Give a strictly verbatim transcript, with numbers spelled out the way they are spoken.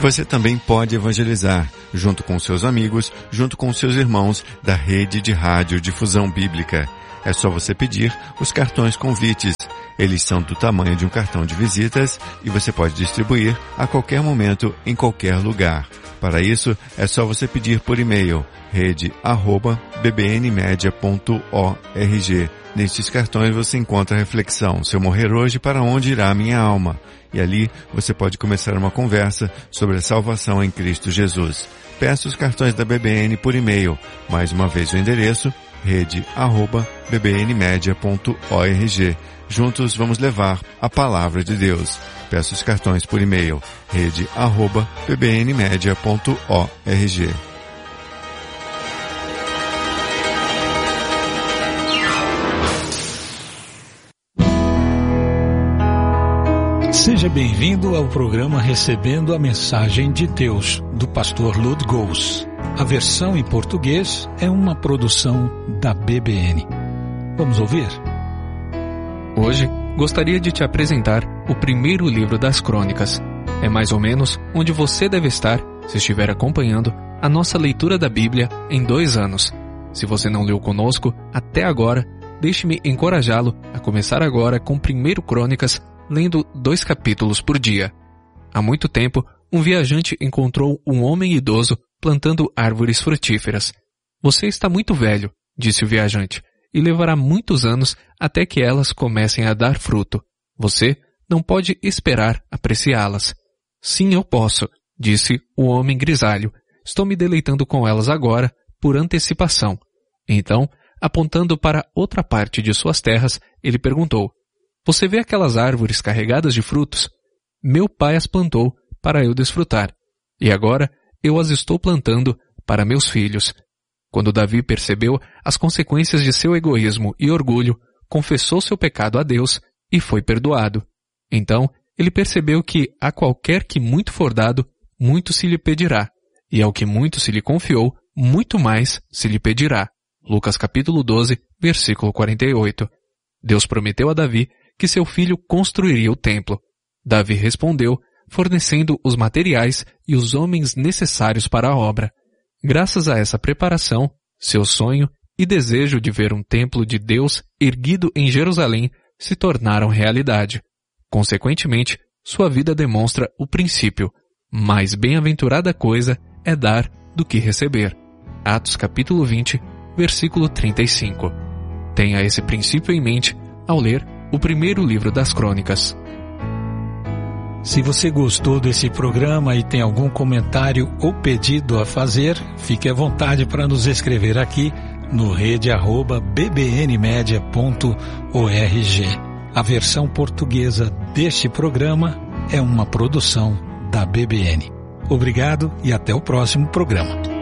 você também pode evangelizar, junto com seus amigos, junto com seus irmãos da rede de rádio Difusão Bíblica. É só você pedir os cartões convites. Eles são do tamanho de um cartão de visitas e você pode distribuir a qualquer momento, em qualquer lugar. Para isso, é só você pedir por e-mail, rede arroba b b n media ponto org. Nestes cartões você encontra a reflexão, se eu morrer hoje, para onde irá a minha alma? E ali você pode começar uma conversa sobre a salvação em Cristo Jesus. Peça os cartões da B B N por e-mail. Mais uma vez o endereço, rede arroba b b n media ponto org. Juntos vamos levar a palavra de Deus. Peça os cartões por e-mail, rede arroba b b n media ponto org. Seja bem-vindo ao programa Recebendo a Mensagem de Deus, do pastor Lud Gous. A versão em português é uma produção da B B N. Vamos ouvir? Hoje, gostaria de te apresentar o primeiro livro das Crônicas. É mais ou menos onde você deve estar, se estiver acompanhando, a nossa leitura da Bíblia em dois anos. Se você não leu conosco até agora, deixe-me encorajá-lo a começar agora com primeiro Crônicas, lendo dois capítulos por dia. Há muito tempo, um viajante encontrou um homem idoso plantando árvores frutíferas. Você está muito velho, disse o viajante, e levará muitos anos até que elas comecem a dar fruto. Você não pode esperar apreciá-las. Sim, eu posso, disse o homem grisalho. Estou me deleitando com elas agora, por antecipação. Então, apontando para outra parte de suas terras, ele perguntou: você vê aquelas árvores carregadas de frutos? Meu pai as plantou para eu desfrutar, e agora eu as estou plantando para meus filhos. Quando Davi percebeu as consequências de seu egoísmo e orgulho, confessou seu pecado a Deus e foi perdoado. Então, ele percebeu que a qualquer que muito for dado, muito se lhe pedirá, e ao que muito se lhe confiou, muito mais se lhe pedirá. Lucas capítulo doze, versículo quarenta e oito. Deus prometeu a Davi que seu filho construiria o templo. Davi respondeu, fornecendo os materiais e os homens necessários para a obra. Graças a essa preparação, seu sonho e desejo de ver um templo de Deus erguido em Jerusalém se tornaram realidade. Consequentemente, sua vida demonstra o princípio: mais bem-aventurada coisa é dar do que receber. Atos capítulo vinte, versículo trinta e cinco. Tenha esse princípio em mente ao ler o primeiro livro das Crônicas. Se você gostou desse programa e tem algum comentário ou pedido a fazer, fique à vontade para nos escrever aqui no rede arroba b b n media ponto org. A versão portuguesa deste programa é uma produção da B B N. Obrigado e até o próximo programa.